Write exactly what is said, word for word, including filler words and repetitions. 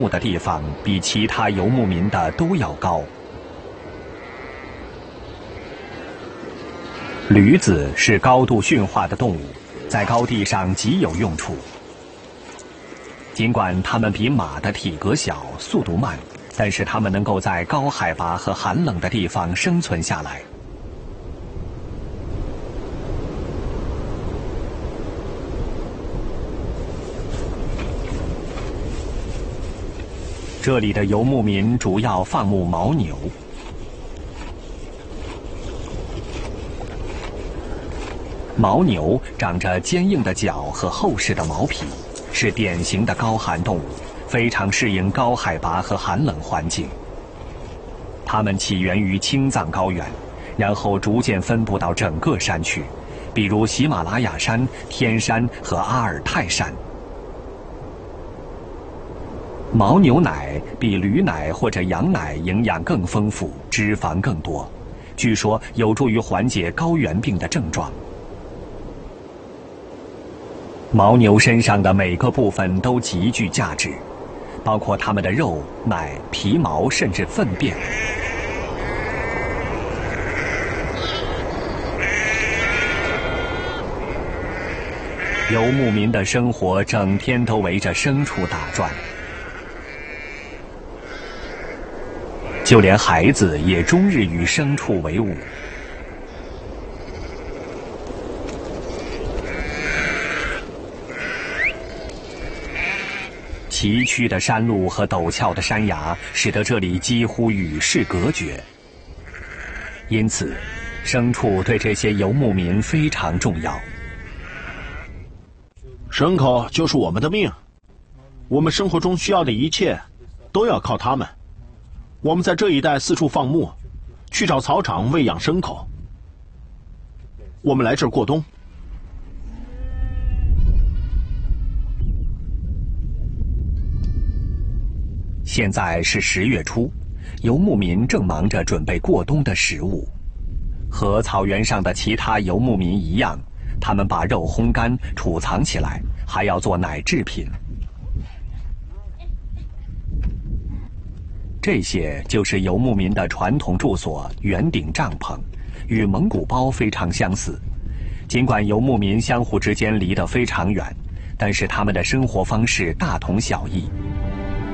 墓的地方比其他游牧民的都要高。驴子是高度驯化的动物，在高地上极有用处。尽管它们比马的体格小、速度慢，但是它们能够在高海拔和寒冷的地方生存下来。这里的游牧民主要放牧牦牛。牦牛长着坚硬的角和厚实的毛皮，是典型的高寒动物，非常适应高海拔和寒冷环境。它们起源于青藏高原，然后逐渐分布到整个山区，比如喜马拉雅山、天山和阿尔泰山。牦牛奶比驴奶或者羊奶营养更丰富，脂肪更多，据说有助于缓解高原病的症状。牦牛身上的每个部分都极具价值，包括它们的肉、奶、皮毛，甚至粪便。游牧民的生活整天都围着牲畜打转，就连孩子也终日与牲畜为伍。崎岖的山路和陡峭的山崖使得这里几乎与世隔绝，因此，牲畜对这些游牧民非常重要。 牲口就是我们的命，我们生活中需要的一切都要靠它们。我们在这一带四处放牧，去找草场喂养牲口。我们来这儿过冬。 现在是十月初，游牧民正忙着准备过冬的食物。和草原上的其他游牧民一样，他们把肉烘干储藏起来，还要做奶制品。这些就是游牧民的传统住所——圆顶帐篷，与蒙古包非常相似。尽管游牧民相互之间离得非常远，但是他们的生活方式大同小异。